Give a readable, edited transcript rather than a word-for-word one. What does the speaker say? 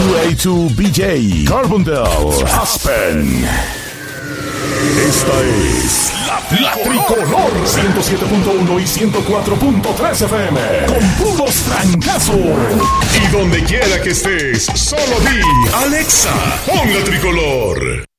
2A2 BJ, Carbondale, Aspen. Esta es la Tricolor 107.1 y 104.3 FM con puros trancazos. Y donde quiera que estés, solo di Alexa, pon la Tricolor.